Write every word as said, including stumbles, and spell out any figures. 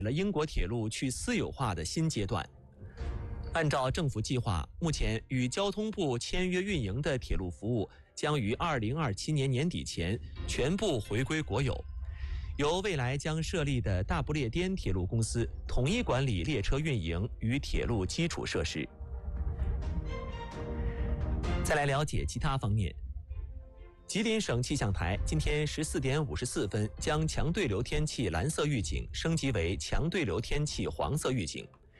了英国铁路去私有化的新阶段。按照政府计划，目前与交通部签约运营的铁路服务将于二零二七年年底前全部回归国有，由未来将设立的大不列颠铁路公司统一管理列车运营与铁路基础设施。再来了解其他方面。吉林省气象台今天十四点五十四分将强对流天气蓝色预警升级为强对流天气黄色预警。